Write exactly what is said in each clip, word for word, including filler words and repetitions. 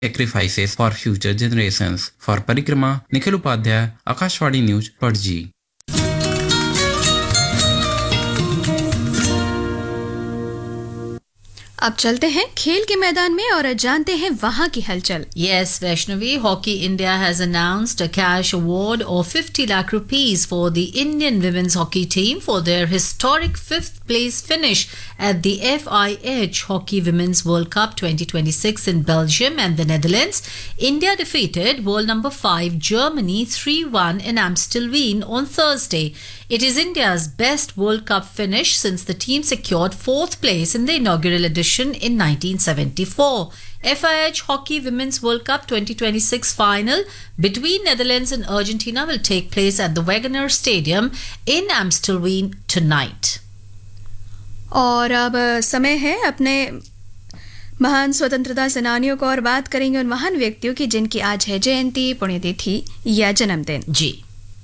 sacrifices for future generations. For Parikrama, Nikhil Upadhyay, Akashvani News, Pardji. अब चलते हैं खेल के मैदान में और जानते हैं वहां की हलचल. Yes, Vaishnavi, Hockey India has announced a cash award of fifty lakh rupees for the Indian women's hockey team for their historic fifth place finish at the F I H Hockey Women's World Cup twenty twenty-six in Belgium and the Netherlands. India defeated world number five Germany three one in Amstelveen on Thursday. It is India's best World Cup finish since the team secured fourth place in the inaugural edition in nineteen seventy-four. F I H Hockey Women's World Cup twenty twenty-six final between Netherlands and Argentina will take place at the Wegener Stadium in Amstelveen tonight. और अब समय है अपने महान स्वतंत्रता सेनानियों को और बात करेंगे उन महान व्यक्तियों की जिनकी आज है जयंती, पुण्यतिथि या जन्मदिन. जी.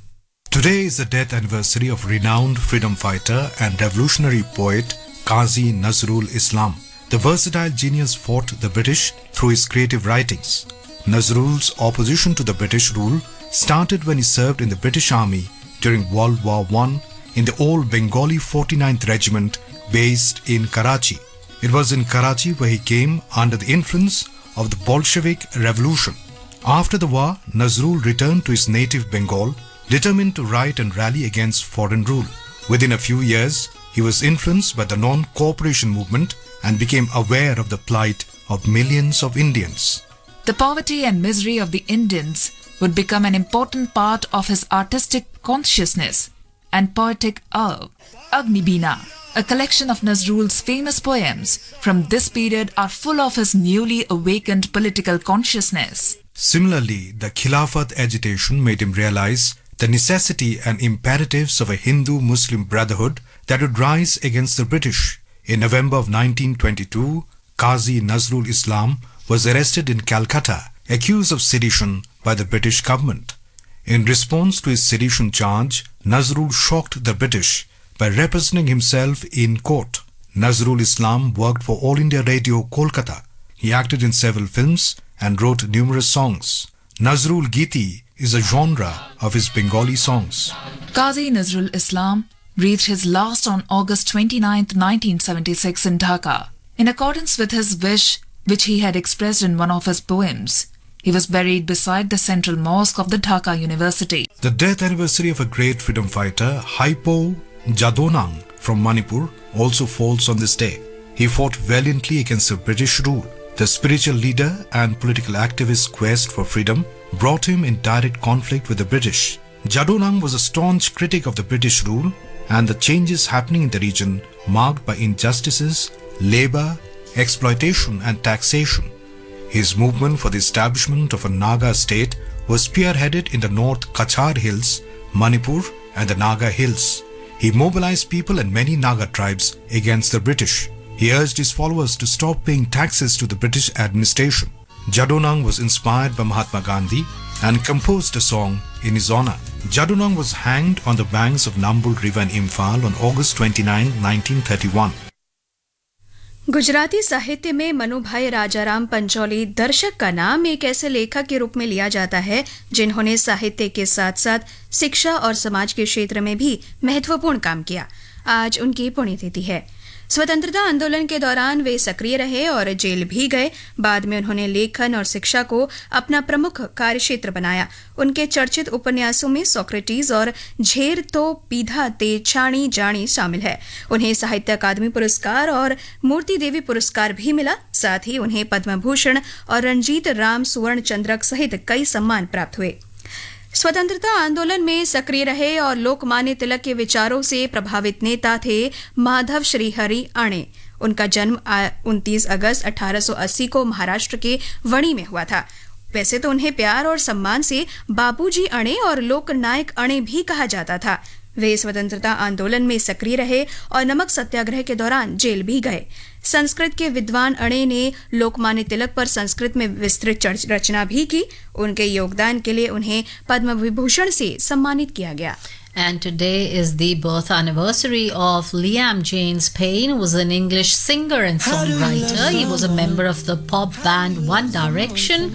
Today is the death anniversary of renowned freedom fighter and revolutionary poet Qazi Nazrul Islam. The versatile genius fought the British through his creative writings. Nazrul's opposition to the British rule started when he served in the British Army during World War One in the old Bengali forty-ninth Regiment based in Karachi. It was in Karachi where he came under the influence of the Bolshevik Revolution. After the war, Nazrul returned to his native Bengal, determined to write and rally against foreign rule. Within a few years, he was influenced by the non-cooperation movement and became aware of the plight of millions of Indians. The poverty and misery of the Indians would become an important part of his artistic consciousness and poetic oeuvre. Agnibina, a collection of Nazrul's famous poems from this period, are full of his newly awakened political consciousness. Similarly, the Khilafat agitation made him realize the necessity and imperatives of a Hindu-Muslim brotherhood that would rise against the British. In November of nineteen twenty-two, Qazi Nazrul Islam was arrested in Calcutta, accused of sedition by the British government. In response to his sedition charge, Nazrul shocked the British by representing himself in court. Nazrul Islam worked for All India Radio, Kolkata. He acted in several films and wrote numerous songs. Nazrul Giti is a genre of his Bengali songs. Qazi Nazrul Islam breathed his last on August twenty-ninth, nineteen seventy-six in Dhaka. In accordance with his wish, which he had expressed in one of his poems, he was buried beside the central mosque of the Dhaka University. The death anniversary of a great freedom fighter, Haipo Jadonang from Manipur, also falls on this day. He fought valiantly against the British rule. The spiritual leader and political activist's quest for freedom brought him in direct conflict with the British. Jadonang was a staunch critic of the British rule and the changes happening in the region marked by injustices, labor, exploitation and taxation. His movement for the establishment of a Naga state was spearheaded in the North Kachar Hills, Manipur and the Naga Hills. He mobilized people and many Naga tribes against the British. He urged his followers to stop paying taxes to the British administration. Jadonang was inspired by Mahatma Gandhi and composed a song in his honor. Jadonang was hanged on the banks of Nambul River in Imphal on August twenty-ninth, nineteen thirty-one. Gujarati साहित्य में मनुभाई राजाराम पंचौली दर्शक का नाम एक ऐसे लेखक के रूप में लिया जाता है जिन्होंने साहित्य के साथ साथ शिक्षा और समाज के क्षेत्र में भी महत्वपूर्ण काम किया. आज उनकी पुण्यतिथि है. स्वतंत्रता आंदोलन के दौरान वे सक्रिय रहे और जेल भी गए. बाद में उन्होंने लेखन और शिक्षा को अपना प्रमुख कार्यक्षेत्र बनाया. उनके चर्चित उपन्यासों में सोक्रेटिस और झेर तो पीधा ते छाणी जानी शामिल है. उन्हें साहित्य अकादमी पुरस्कार और मूर्ति देवी पुरस्कार भी मिला. साथ ही उन्हें पद्म भूषण और रणजीत राम सुवर्ण चंद्रक सहित कई सम्मान प्राप्त हुए. स्वतंत्रता आंदोलन में सक्रिय रहे और लोकमान्य तिलक के विचारों से प्रभावित नेता थे माधव श्रीहरि अणे. उनका जन्म उनतीस अगस्त अठारह सौ अस्सी को महाराष्ट्र के वणी में हुआ था. वैसे तो उन्हें प्यार और सम्मान से बाबूजी अणे और लोकनायक अणे भी कहा जाता था. वे स्वतंत्रता आंदोलन में सक्रिय रहे और नमक सत्याग्रह के दौरान जेल भी गए. संस्कृत के विद्वान अणे ने लोकमान्य तिलक पर संस्कृत में विस्तृत रचना भी की. उनके योगदान के लिए उन्हें पद्म विभूषण से सम्मानित किया गया. And today is the birth anniversary of Liam James Payne, who was an English singer and songwriter. He was a member of the pop band One Direction.